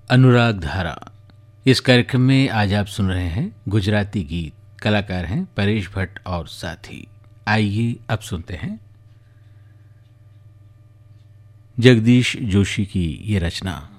अनुराग धारा। इस कार्यक्रम में आज आप सुन रहे हैं गुजराती गीत। कलाकार हैं परेश भट्ट और साथी। आइए अब सुनते हैं जगदीश जोशी की ये रचना।